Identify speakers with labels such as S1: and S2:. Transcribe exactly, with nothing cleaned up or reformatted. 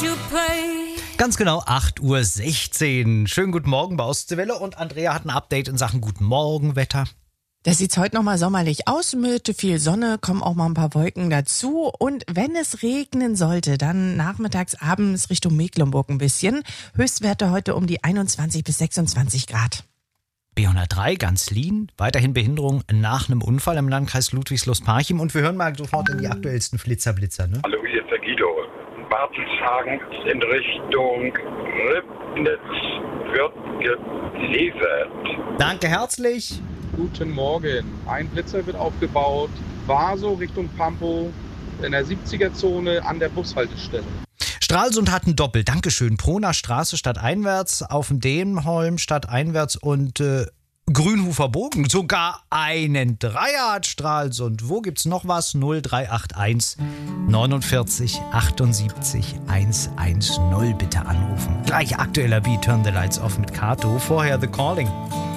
S1: you play.
S2: Ganz genau, acht Uhr sechzehn. Schönen guten Morgen bei Ostseewelle und Andrea hat ein Update in Sachen Guten Morgen Wetter.
S3: Das sieht heute nochmal sommerlich aus mit viel Sonne, kommen auch mal ein paar Wolken dazu. Und wenn es regnen sollte, dann nachmittags, abends Richtung Mecklenburg ein bisschen. Höchstwerte heute um die einundzwanzig bis sechsundzwanzig Grad.
S2: B hundertdrei, ganz lean. Weiterhin Behinderung nach einem Unfall im Landkreis Ludwigslust-Parchim. Und wir hören mal sofort in die aktuellsten Flitzer-Blitzer. Ne?
S4: Hallo, hier ist der Guido. Bartelshagen in Richtung Ribnitz wird geliefert.
S2: Danke herzlich.
S5: Guten Morgen. Ein Blitzer wird aufgebaut. Vaso Richtung Pampo in der siebziger-Zone an der Bushaltestelle.
S2: Stralsund hat ein Doppel. Dankeschön. Proner Straße stadteinwärts, auf dem Dänholm stadteinwärts und äh, Grünhufer Bogen. Sogar einen Dreier hat Stralsund. Wo gibt's noch was? null drei acht eins neunundvierzig achtundsiebzig hundertzehn bitte anrufen. Gleich aktueller Beat, Turn the Lights Off mit Kato. Vorher The Calling.